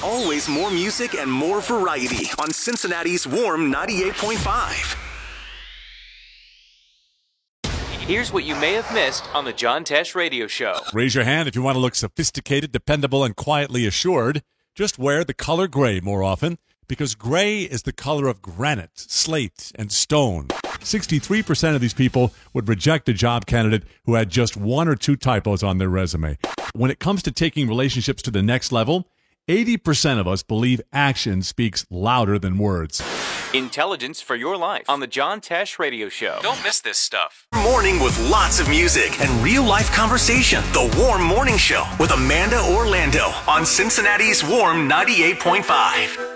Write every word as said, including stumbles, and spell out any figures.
Always more music and more variety on Cincinnati's Warm ninety-eight point five. Here's what you may have missed on the John Tesh Radio Show. Raise your hand if you want to look sophisticated, dependable, and quietly assured. Just wear the color gray more often, because gray is the color of granite, slate, and stone. sixty-three percent of these people would reject a job candidate who had just one or two typos on their resume. When it comes to taking relationships to the next level, eighty percent of us believe action speaks louder than words. Intelligence for your life on the John Tesh Radio Show. Don't miss this stuff. Morning with lots of music and real-life conversation. The Warm Morning Show with Amanda Orlando on Cincinnati's Warm ninety-eight point five.